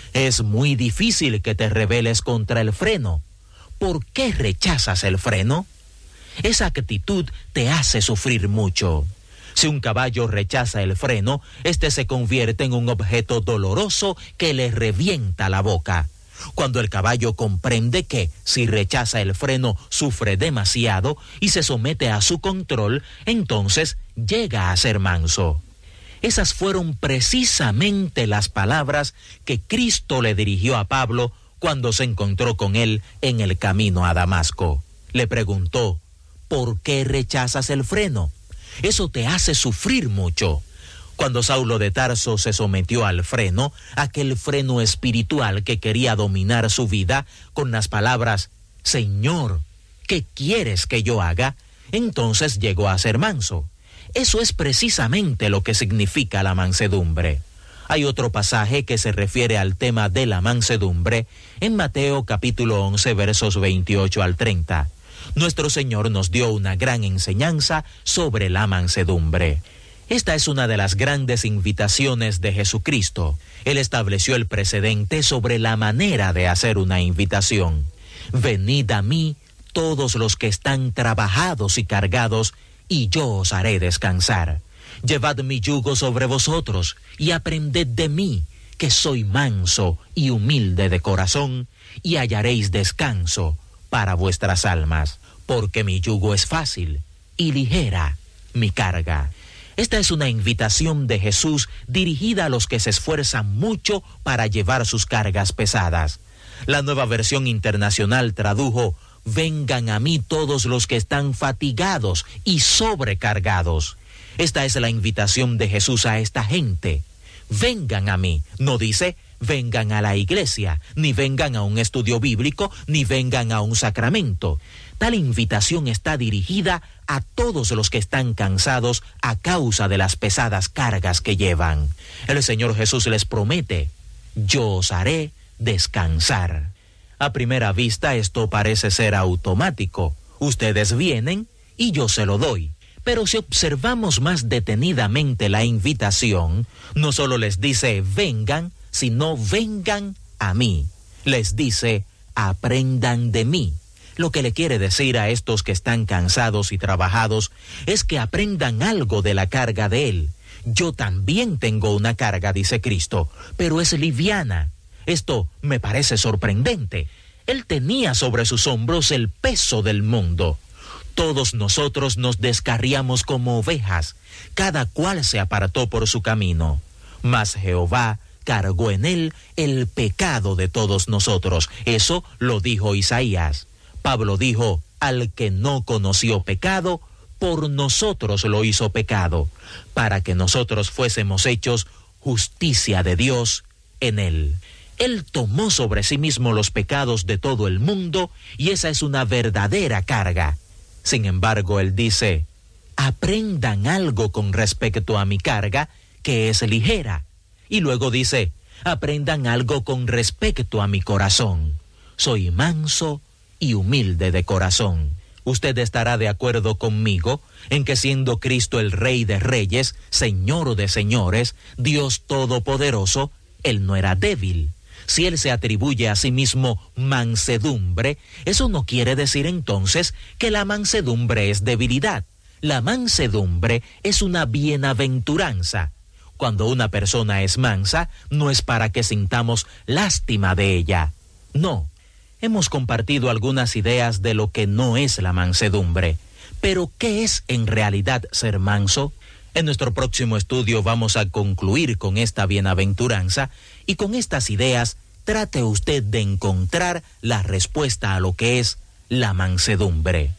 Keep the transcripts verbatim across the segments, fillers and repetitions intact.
Es muy difícil que te rebeles contra el freno. ¿Por qué rechazas el freno? Esa actitud te hace sufrir mucho. Si un caballo rechaza el freno, este se convierte en un objeto doloroso que le revienta la boca. Cuando el caballo comprende que, si rechaza el freno, sufre demasiado y se somete a su control, entonces llega a ser manso. Esas fueron precisamente las palabras que Cristo le dirigió a Pablo cuando se encontró con él en el camino a Damasco. Le preguntó, ¿por qué rechazas el freno? Eso te hace sufrir mucho. Cuando Saulo de Tarso se sometió al freno, aquel freno espiritual que quería dominar su vida, con las palabras, Señor, ¿qué quieres que yo haga? Entonces llegó a ser manso. Eso es precisamente lo que significa la mansedumbre. Hay otro pasaje que se refiere al tema de la mansedumbre en Mateo capítulo once, versos veintiocho al treinta. Nuestro Señor nos dio una gran enseñanza sobre la mansedumbre. Esta es una de las grandes invitaciones de Jesucristo. Él estableció el precedente sobre la manera de hacer una invitación. Venid a mí todos los que están trabajados y cargados, y yo os haré descansar. Llevad mi yugo sobre vosotros, y aprended de mí, que soy manso y humilde de corazón, y hallaréis descanso para vuestras almas, porque mi yugo es fácil y ligera mi carga. Esta es una invitación de Jesús dirigida a los que se esfuerzan mucho para llevar sus cargas pesadas. La Nueva Versión Internacional tradujo, vengan a mí todos los que están fatigados y sobrecargados. Esta es la invitación de Jesús a esta gente. Vengan a mí. No dice, vengan a la iglesia, ni vengan a un estudio bíblico, ni vengan a un sacramento. Tal invitación está dirigida a todos los que están cansados a causa de las pesadas cargas que llevan. El Señor Jesús les promete, yo os haré descansar. A primera vista esto parece ser automático. Ustedes vienen y yo se lo doy. Pero si observamos más detenidamente la invitación, no solo les dice vengan, sino vengan a mí. Les dice aprendan de mí. Lo que le quiere decir a estos que están cansados y trabajados es que aprendan algo de la carga de Él. Yo también tengo una carga, dice Cristo, pero es liviana. Esto me parece sorprendente. Él tenía sobre sus hombros el peso del mundo. Todos nosotros nos descarriamos como ovejas, cada cual se apartó por su camino. Mas Jehová cargó en él el pecado de todos nosotros. Eso lo dijo Isaías. Pablo dijo, al que no conoció pecado, por nosotros lo hizo pecado, para que nosotros fuésemos hechos justicia de Dios en él. Él tomó sobre sí mismo los pecados de todo el mundo y esa es una verdadera carga. Sin embargo, él dice, aprendan algo con respecto a mi carga, que es ligera. Y luego dice, aprendan algo con respecto a mi corazón. Soy manso y humilde de corazón. Usted estará de acuerdo conmigo en que siendo Cristo el Rey de Reyes, Señor de Señores, Dios Todopoderoso, Él no era débil. Si Él se atribuye a sí mismo mansedumbre, eso no quiere decir entonces que la mansedumbre es debilidad. La mansedumbre es una bienaventuranza. Cuando una persona es mansa, no es para que sintamos lástima de ella. No. Hemos compartido algunas ideas de lo que no es la mansedumbre. Pero, ¿qué es en realidad ser manso? En nuestro próximo estudio vamos a concluir con esta bienaventuranza y con estas ideas trate usted de encontrar la respuesta a lo que es la mansedumbre.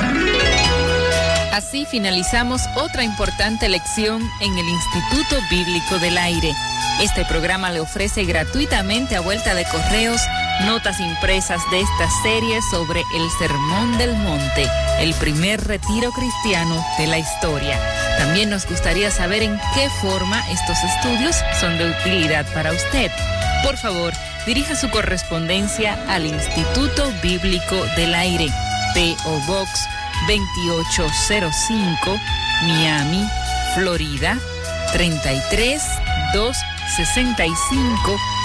Así finalizamos otra importante lección en el Instituto Bíblico del Aire. Este programa le ofrece gratuitamente a vuelta de correos notas impresas de esta serie sobre el Sermón del Monte, el primer retiro cristiano de la historia. También nos gustaría saber en qué forma estos estudios son de utilidad para usted. Por favor, dirija su correspondencia al Instituto Bíblico del Aire, P O Box veintiocho cero cinco, Miami, Florida, treinta y tres mil doscientos sesenta y cinco